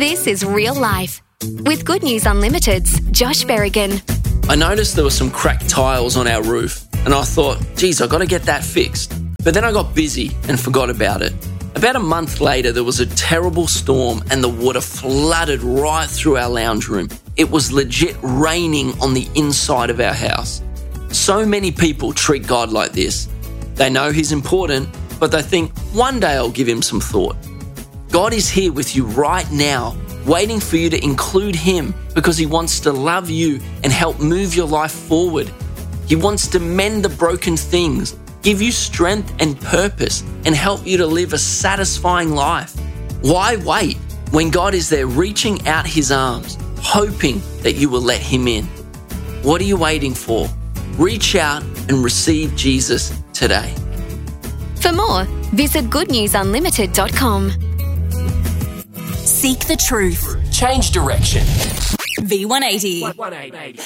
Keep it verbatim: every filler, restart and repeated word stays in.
This is Real Life with Good News Unlimited's Josh Berrigan. I noticed there were some cracked tiles on our roof and I thought, geez, I've got to get that fixed. But then I got busy and forgot about it. About a month later, there was a terrible storm and the water flooded right through our lounge room. It was legit raining on the inside of our house. So many people treat God like this. They know He's important, but they think, one day I'll give Him some thought. God is here with you right now, waiting for you to include Him because He wants to love you and help move your life forward. He wants to mend the broken things, give you strength and purpose, and help you to live a satisfying life. Why wait when God is there reaching out His arms, hoping that you will let Him in? What are you waiting for? Reach out and receive Jesus today. For more, visit good news unlimited dot com. Seek the truth. Change direction. V one eighty.